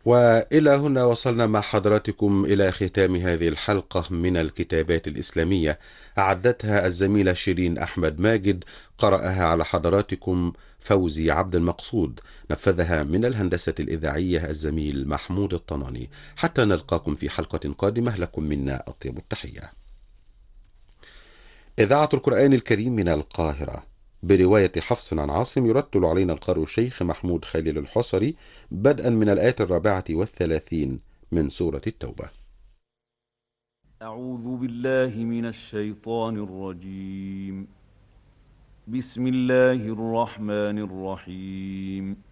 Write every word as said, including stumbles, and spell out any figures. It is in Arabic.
وإلى هنا وصلنا مع حضراتكم إلى ختام هذه الحلقة من الكتابات الإسلامية، أعدتها الزميلة شيرين أحمد ماجد، قرأها على حضراتكم فوزي عبد المقصود، نفذها من الهندسة الإذاعية الزميل محمود الطناني. حتى نلقاكم في حلقة قادمة، لكم منا أطيب التحية. إذاعة القرآن الكريم من القاهرة، برواية حفص عن عاصم، يرتل علينا القارئ الشيخ محمود خليل الحصري، بدءا من الآية الرابعة والثلاثين من سورة التوبة. أعوذ بالله من الشيطان الرجيم. بسم الله الرحمن الرحيم.